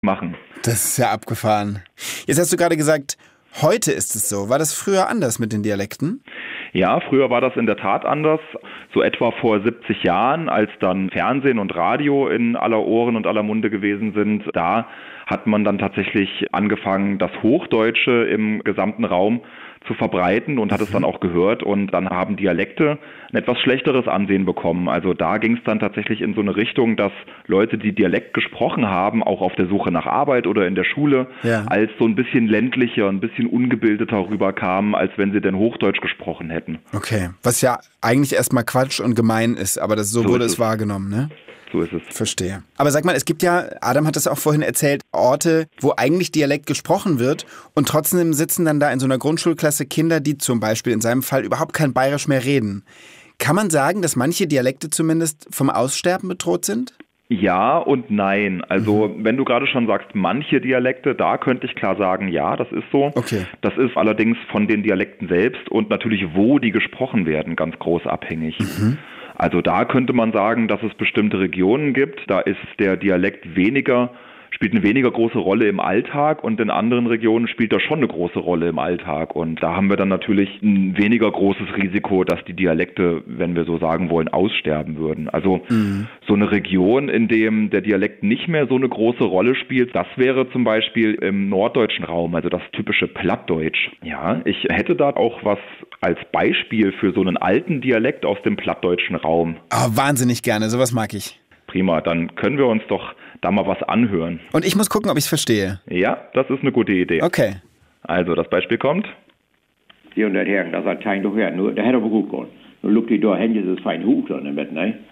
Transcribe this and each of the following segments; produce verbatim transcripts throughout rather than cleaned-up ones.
machen. Das ist ja abgefahren. Jetzt hast du gerade gesagt, heute ist es so. War das früher anders mit den Dialekten? Ja, früher war das in der Tat anders. So etwa vor siebzig Jahren, als dann Fernsehen und Radio in aller Ohren und aller Munde gewesen sind, da hat man dann tatsächlich angefangen, das Hochdeutsche im gesamten Raum zu verbreiten und hat es dann auch gehört, und dann haben Dialekte ein etwas schlechteres Ansehen bekommen. Also da ging es dann tatsächlich in so eine Richtung, dass Leute, die Dialekt gesprochen haben, auch auf der Suche nach Arbeit oder in der Schule, ja, als so ein bisschen ländlicher, ein bisschen ungebildeter rüberkamen, als wenn sie denn Hochdeutsch gesprochen hätten. Okay, was ja eigentlich erstmal Quatsch und gemein ist, aber das, so, so wurde es wahrgenommen, ne? So ist es. Verstehe. Aber sag mal, es gibt ja, Adam hat es auch vorhin erzählt, Orte, wo eigentlich Dialekt gesprochen wird, und trotzdem sitzen dann da in so einer Grundschulklasse Kinder, die zum Beispiel in seinem Fall überhaupt kein Bayerisch mehr reden. Kann man sagen, dass manche Dialekte zumindest vom Aussterben bedroht sind? Ja und nein. Also mhm. wenn du gerade schon sagst, manche Dialekte, da könnte ich klar sagen, ja, das ist so. Okay. Das ist allerdings von den Dialekten selbst und natürlich, wo die gesprochen werden, ganz groß abhängig. Mhm. Also da könnte man sagen, dass es bestimmte Regionen gibt, da ist der Dialekt weniger, spielt eine weniger große Rolle im Alltag, und in anderen Regionen spielt er schon eine große Rolle im Alltag. Und da haben wir dann natürlich ein weniger großes Risiko, dass die Dialekte, wenn wir so sagen wollen, aussterben würden. Also mhm. so eine Region, in dem der Dialekt nicht mehr so eine große Rolle spielt, das wäre zum Beispiel im norddeutschen Raum, also das typische Plattdeutsch. Ja, ich hätte da auch was als Beispiel für so einen alten Dialekt aus dem plattdeutschen Raum. Oh, wahnsinnig gerne, sowas mag ich. Prima, dann können wir uns doch da mal was anhören. Und ich muss gucken, ob ich es verstehe. Ja, das ist eine gute Idee. Okay. Also, das Beispiel kommt. Die und der Herren, das hat kein doch her, nur der hätte aber gut gehen. Nur lukt die da Hände, das fein hoch dann im Bett, ne?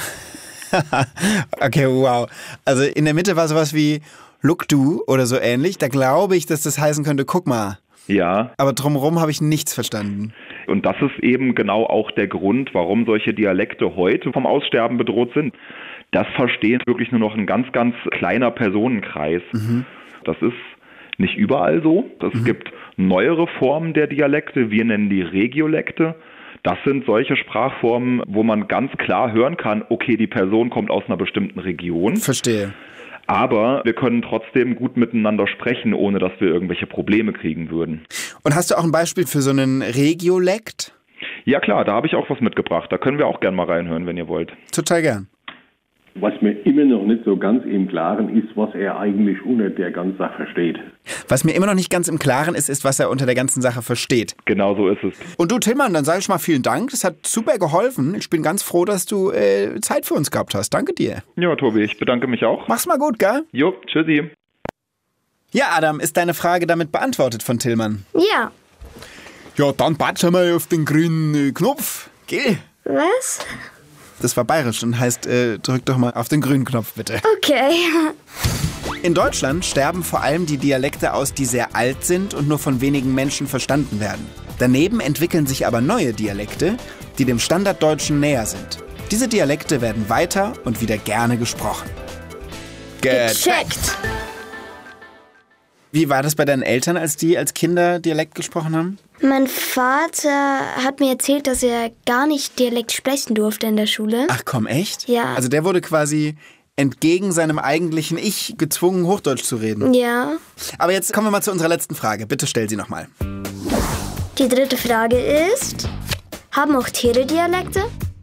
Okay, wow. Also in der Mitte war sowas wie Look du oder so ähnlich. Da glaube ich, dass das heißen könnte, guck mal. Ja. Aber drumherum habe ich nichts verstanden. Und das ist eben genau auch der Grund, warum solche Dialekte heute vom Aussterben bedroht sind. Das versteht wirklich nur noch ein ganz, ganz kleiner Personenkreis. Mhm. Das ist nicht überall so. Es mhm. gibt neuere Formen der Dialekte, wir nennen die Regiolekte. Das sind solche Sprachformen, wo man ganz klar hören kann, okay, die Person kommt aus einer bestimmten Region. Verstehe. Aber wir können trotzdem gut miteinander sprechen, ohne dass wir irgendwelche Probleme kriegen würden. Und hast du auch ein Beispiel für so einen Regiolekt? Ja klar, da habe ich auch was mitgebracht. Da können wir auch gerne mal reinhören, wenn ihr wollt. Total gern. Was mir immer noch nicht so ganz im Klaren ist, was er eigentlich unter der ganzen Sache versteht. Was mir immer noch nicht ganz im Klaren ist, ist, was er unter der ganzen Sache versteht. Genau so ist es. Und du, Tillmann, dann sage ich mal vielen Dank. Das hat super geholfen. Ich bin ganz froh, dass du äh, Zeit für uns gehabt hast. Danke dir. Ja, Tobi, ich bedanke mich auch. Mach's mal gut, gell? Jo, tschüssi. Ja, Adam, ist deine Frage damit beantwortet von Tillmann? Ja. Ja, dann batschen wir auf den grünen Knopf, gell? Was? Das war bayerisch und heißt, äh, drück doch mal auf den grünen Knopf, bitte. Okay. In Deutschland sterben vor allem die Dialekte aus, die sehr alt sind und nur von wenigen Menschen verstanden werden. Daneben entwickeln sich aber neue Dialekte, die dem Standarddeutschen näher sind. Diese Dialekte werden weiter und wieder gerne gesprochen. Gecheckt! Wie war das bei deinen Eltern, als die als Kinder Dialekt gesprochen haben? Mein Vater hat mir erzählt, dass er gar nicht Dialekt sprechen durfte in der Schule. Ach komm, echt? Ja. Also der wurde quasi entgegen seinem eigentlichen Ich gezwungen, Hochdeutsch zu reden. Ja. Aber jetzt kommen wir mal zu unserer letzten Frage. Bitte stell sie nochmal. Die dritte Frage ist, haben auch Tiere Dialekte?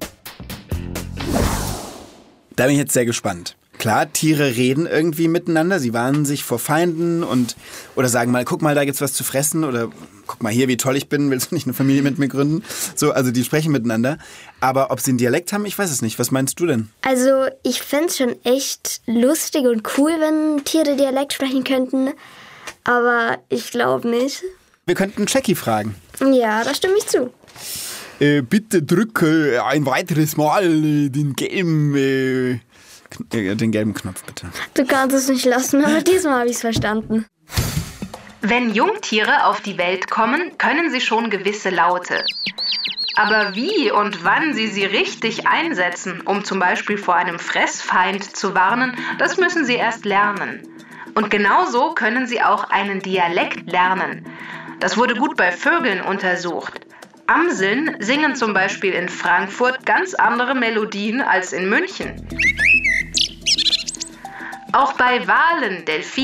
Da bin ich jetzt sehr gespannt. Klar, Tiere reden irgendwie miteinander, sie warnen sich vor Feinden und oder sagen mal, guck mal, da gibt's was zu fressen oder guck mal hier, wie toll ich bin, willst du nicht eine Familie mit mir gründen? So, also die sprechen miteinander. Aber ob sie einen Dialekt haben, ich weiß es nicht. Was meinst du denn? Also ich fände es schon echt lustig und cool, wenn Tiere Dialekt sprechen könnten, aber ich glaube nicht. Wir könnten Jackie fragen. Ja, da stimme ich zu. Äh, bitte drücke ein weiteres Mal äh, den gelben... Äh Den gelben Knopf, bitte. Du kannst es nicht lassen, aber diesmal habe ich es verstanden. Wenn Jungtiere auf die Welt kommen, können sie schon gewisse Laute. Aber wie und wann sie sie richtig einsetzen, um zum Beispiel vor einem Fressfeind zu warnen, das müssen sie erst lernen. Und genauso können sie auch einen Dialekt lernen. Das wurde gut bei Vögeln untersucht. Amseln singen zum Beispiel in Frankfurt ganz andere Melodien als in München. Auch bei Walen, Delfinen